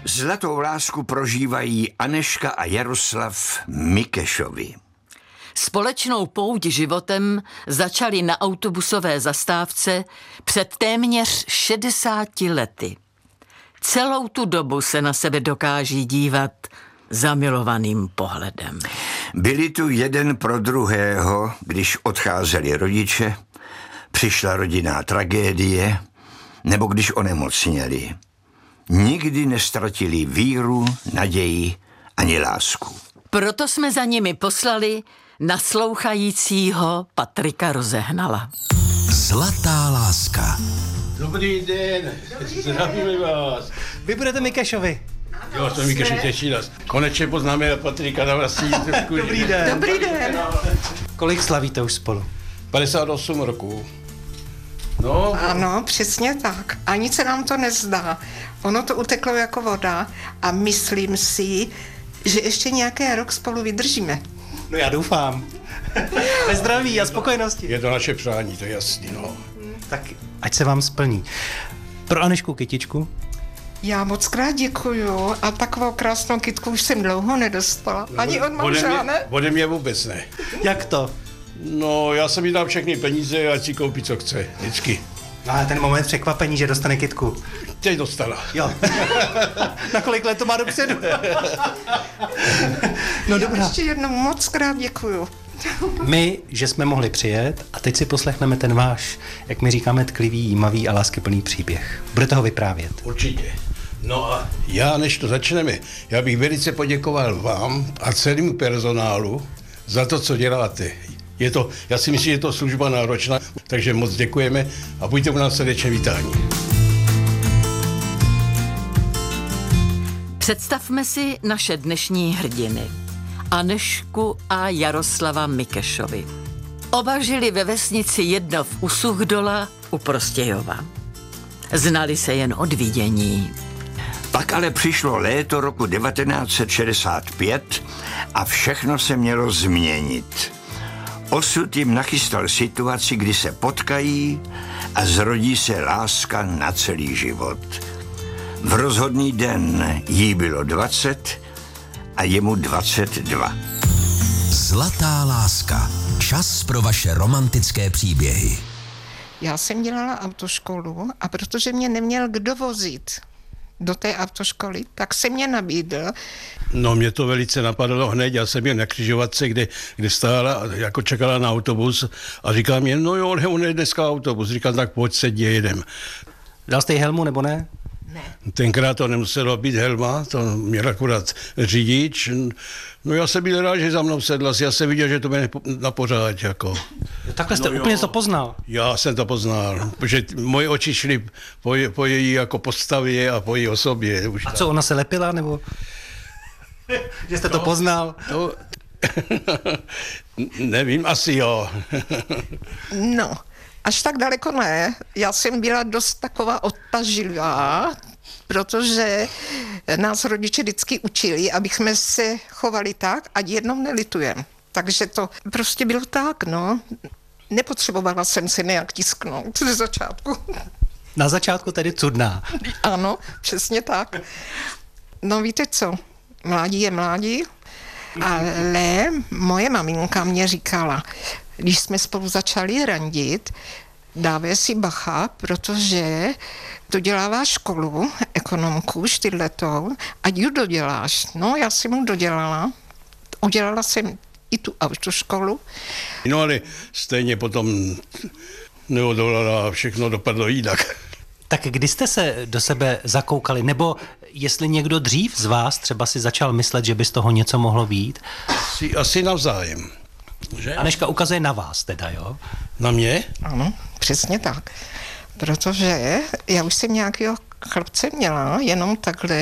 Zlatou lásku prožívají Anežka a Jaroslav Mikešovi. Společnou pouť životem začali na autobusové zastávce před téměř 60 lety. Celou tu dobu se na sebe dokáží dívat zamilovaným pohledem. Byli tu jeden pro druhého, když odcházeli rodiče, přišla rodinná tragédie, nebo když onemocněli. Nikdy neztratili víru, naději ani lásku. Proto jsme za nimi poslali naslouchajícího Patrika Rozehnala. Zlatá láska. Dobrý den, zdravíme vás. Vy budete Mikešovi. Jo, to Mikeši těší nás. Konečně poznáme Patrika na vlastní trošku. Dobrý den. Dobrý den. Kolik slavíte už spolu? 58 roků. No. Ano, přesně tak. Ani se nám to nezdá. Ono to uteklo jako voda a myslím si, že ještě nějaký rok spolu vydržíme. No já doufám. Ve zdraví a spokojenosti. Je to naše přání, to je jasný, no. Tak ať se vám splní. Pro Anežku kytičku. Já moc krát děkuju a takovou krásnou kytku už jsem dlouho nedostala. Ani od manžela, ne? Ode mě vůbec ne. Jak to? No, já jsem jí dám všechny peníze, ať si koupí, co chce, vždycky. No ale ten moment překvapení, že dostane kytku. Teď dostala. Jo. Na kolik let to má dopředu? No dobrá. Ještě jednou moc krát děkuju. My, že jsme mohli přijet a teď si poslechneme ten váš, jak my říkáme, tklivý, jímavý a láskyplný příběh. Budete ho vyprávět. Určitě. No a já, než to začneme, já bych velice poděkoval vám a celému personálu za to, co děláte. Já si myslím, že je to služba náročná, takže moc děkujeme a buďte u nás srdečně vítáni. Představme si naše dnešní hrdiny. Anežku a Jaroslava Mikešovi. Oba žili ve vesnici jedno v u Suchdola u Prostějova. Znali se jen od vidění. Pak ale přišlo léto roku 1965 a všechno se mělo změnit. Osud jim nachystal situaci, kdy se potkají a zrodí se láska na celý život. V rozhodný den jí bylo 20 a jemu 22. Zlatá láska. Čas pro vaše romantické příběhy. Já jsem dělala autoškolu a protože mě neměl kdo vozit do té autoškoly, tak se mě nabídl. No, mě to velice napadlo hned, já jsem byl na křižovatce, kde stála a jako čekala na autobus a říkala mě, no jo, on je dneska autobus. Říkal, tak pojď sedí, jedem. Dal jste jí helmu nebo ne? Ne. Tenkrát to nemuselo být helma, to měl akorát řidič. No já jsem byl rád, že za mnou sedla, já jsem viděl, že to bude na pořád, jako. Takhle jste úplně to poznal. Já jsem to poznal, protože moje oči šly po její jako postavě a po její osobě. Už a co, ona se lepila, nebo? Že jste to poznal? To... Nevím, asi jo. No, až tak daleko ne. Já jsem byla dost taková odtažilá, protože nás rodiče vždycky učili, abychom se chovali tak, ať jednou nelitujeme. Takže to prostě bylo tak, no. Nepotřebovala jsem se nějak tisknout ze začátku. Na začátku tedy cudná. Ano, přesně tak. No víte co, mládí je mládí, ale moje maminka mě říkala, když jsme spolu začali randit, dávej si bacha, protože doděláváš školu, ekonomku 4letou, ať ji doděláš. No, já jsem mu dodělala, udělala jsem i tu autoškolu. No ale stejně potom neodolala a všechno dopadlo jinak. Tak kdy jste se do sebe zakoukali, nebo jestli někdo dřív z vás třeba si začal myslet, že by z toho něco mohlo být? Asi navzájem. Že? Anežka ukazuje na vás teda, jo? Na mě? Ano, přesně tak. Protože já už jsem nějakého chlapce měla, jenom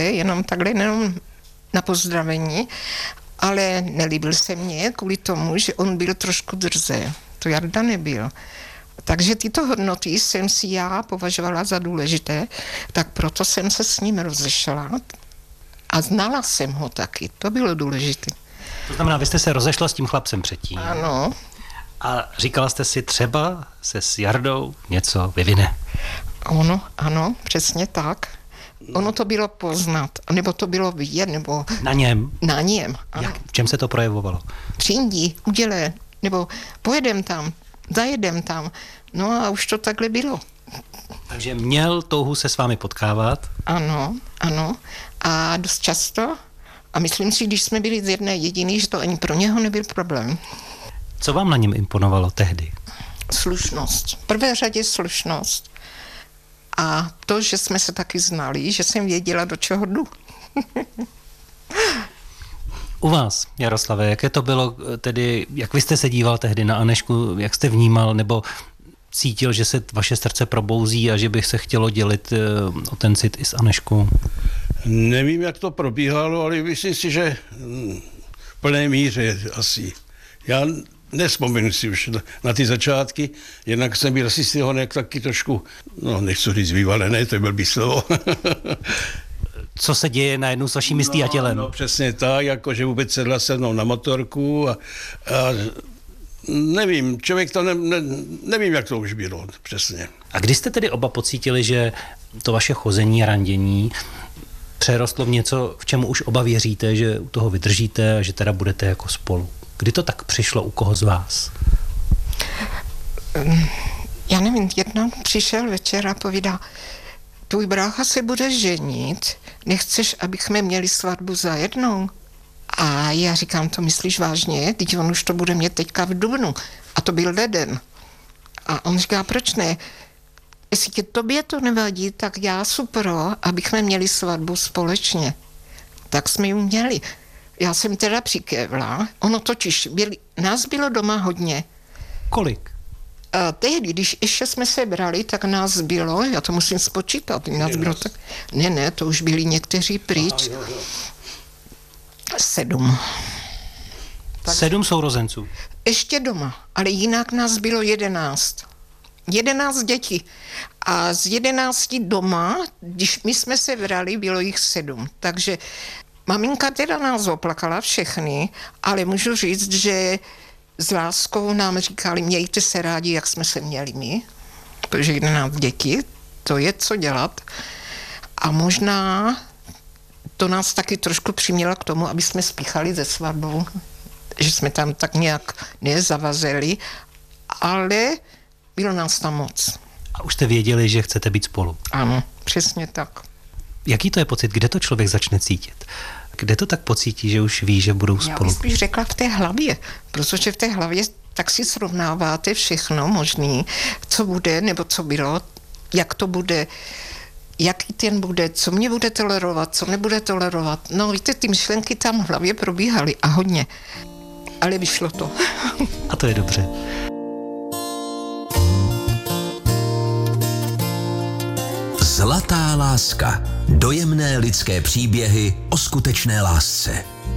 na pozdravení, ale nelíbil se mně kvůli tomu, že on byl trošku drzý. To Jarda nebyl. Takže tyto hodnoty jsem si já považovala za důležité, tak proto jsem se s ním rozešla a znala jsem ho taky, to bylo důležité. To znamená, vy jste se rozešla s tím chlapcem předtím. Ano. A říkala jste si, třeba se s Jardou něco vyvine. Ano, přesně tak. Ono to bylo poznat, nebo to bylo vidět, nebo Na něm. na něm. Ano. V čem se to projevovalo? Přijdi, udělej, nebo pojedem tam, zajedem tam. No a už to takhle bylo. Takže měl touhu se s vámi potkávat? Ano, ano. A dost často. A myslím si, když jsme byli z jedné jediný, že to ani pro něho nebyl problém. Co vám na něm imponovalo tehdy? Slušnost. V prvé řadě slušnost. A to, že jsme se taky znali, že jsem věděla, do čeho jdu. U vás, Jaroslave, jaké to bylo tedy, jak vy jste se díval tehdy na Anežku, jak jste vnímal, nebo cítil, že se vaše srdce probouzí a že by se chtělo dělit o ten cit i s Anežkou? Nevím, jak to probíhalo, ale myslím si, že v plné míře asi. Já nespomenu si už na ty začátky, jednak jsem byl asi z toho nějak taky trošku, no nechci říct vyvalený, to je blbý slovo. Co se děje najednou s vaší myslí a tělem? No přesně tak, jako že vůbec sedla se mnou na motorku a nevím, člověk to nevím, jak to už bylo přesně. A kdy jste tedy oba pocítili, že to vaše chození a randění přerostlo v něco, v čemu už oba věříte, že u toho vydržíte a že teda budete jako spolu? Kdy to tak přišlo u koho z vás? Já nevím, jednou přišel večer a povídá, tvůj brácha se bude ženit, nechceš, abychom měli svatbu za jednou? A já říkám, to myslíš vážně? Teď on už to bude mít teďka v dubnu. A to byl leden. A on říká, proč ne? Jestli tobě to nevadí, tak já jsem pro, abychom měli svatbu společně. Tak jsme ji měli. Já jsem teda přikévla. Ono totiž, nás bylo doma hodně. Kolik? A tehdy, když ještě jsme se brali, tak nás bylo, já to musím spočítat, nás bylo tak, ne, to už byli někteří pryč. 7. 7 sourozenců. Ještě doma, ale jinak nás bylo 11. 11 dětí. A z 11 doma, když my jsme se brali, bylo jich 7. Takže maminka teda nás oplakala všechny, ale můžu říct, že s láskou nám říkali, mějte se rádi, jak jsme se měli my, protože 11 dětí, to je co dělat. A možná to nás taky trošku přimělo k tomu, aby jsme spíchali ze svatbou, že jsme tam tak nějak nezavazeli, ale bylo nás tam moc. A už jste věděli, že chcete být spolu? Ano, přesně tak. Jaký to je pocit, kde to člověk začne cítit? Kde to tak pocítí, že už ví, že budou Já spolu? bych spíš řekla v té hlavě, protože v té hlavě tak si srovnáváte všechno možný, co bude, nebo co bylo, jak to bude, jaký ten bude, co mě bude tolerovat, co nebude tolerovat. No víte, ty myšlenky tam v hlavě probíhaly a hodně, ale vyšlo to. A to je dobře. Zlatá láska. Dojemné lidské příběhy o skutečné lásce.